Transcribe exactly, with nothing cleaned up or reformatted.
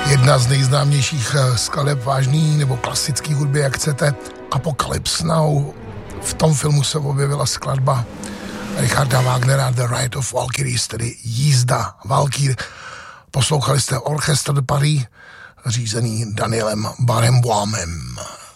Jedna z nejznámějších skladeb vážný nebo klasický hudby, jak chcete, Apocalypse Now. V tom filmu se objevila skladba Richarda Wagnera The Ride of Valkyries, tedy jízda Valkyr. Poslouchali jste Orchestre de Paris, řízený Danielem Barenboimem.